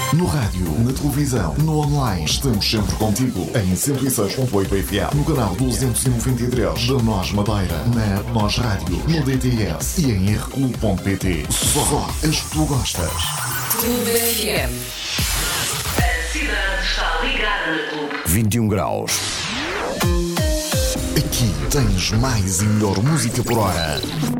No rádio, na televisão, no online, estamos sempre contigo. Em 106.8 FM, no canal 293 da NOS Madeira, na NOS Rádio, no DTS e em rcu.pt. Só as que tu gostas. Clube FM. A cidade está ligada na Clube. 21 graus. Aqui tens mais e melhor música por hora.